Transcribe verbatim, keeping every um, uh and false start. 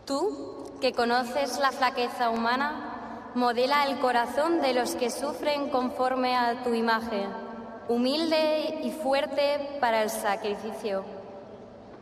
Tú, que conoces la flaqueza humana, modela el corazón de los que sufren conforme a tu imagen, humilde y fuerte para el sacrificio.